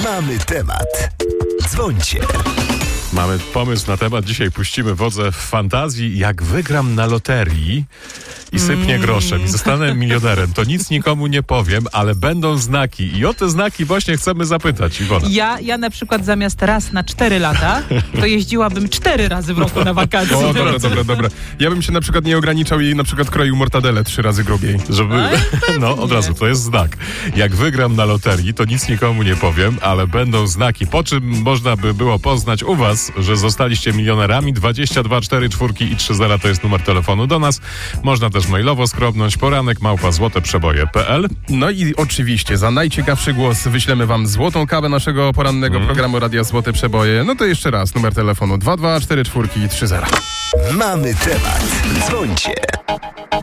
Mamy temat. Dzwońcie. Mamy pomysł na temat. Dzisiaj puścimy wodze w fantazji. Jak wygram na loterii i sypnie groszem i zostanę milionerem, to nic nikomu nie powiem, ale będą znaki. I o te znaki właśnie chcemy zapytać, Iwona. Ja na przykład zamiast raz na 4 lata, to jeździłabym 4 razy w roku na wakacje. O, dobra. Ja bym się na przykład nie ograniczał i na przykład kroił mortadelę 3 razy grubiej. Żeby... No, od razu, to jest znak. Jak wygram na loterii, to nic nikomu nie powiem, ale będą znaki. Po czym można by było poznać u was, że zostaliście milionerami? 22 4 4 i 30 to jest numer telefonu do nas. Można też mailowo skrobnąć poranek@złoteprzeboje.pl. No i oczywiście za najciekawszy głos wyślemy wam złotą kawę naszego porannego programu Radia Złote Przeboje. No to jeszcze raz, numer telefonu 22 4 4 i 30. Mamy temat. Dzwońcie.